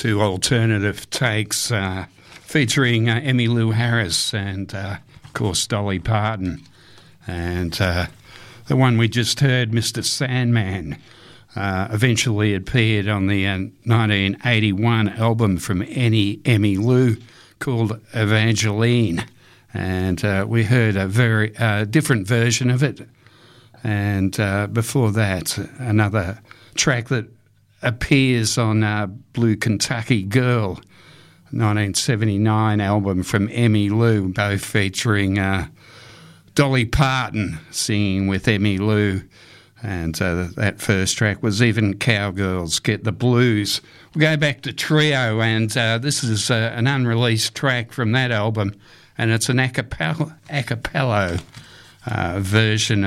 two alternative takes featuring Emmylou Harris and, of course, Dolly Parton. And the one we just heard, Mr. Sandman, eventually appeared on the 1981 album from Emmylou called Evangeline. And we heard a very different version of it. And before that, another track that appears on Blue Kentucky Girl, 1979 album from Emmylou, both featuring Dolly Parton singing with Emmylou. And that first track was Even Cowgirls Get the Blues. We'll go back to Trio, and this is an unreleased track from that album, and it's an a cappella version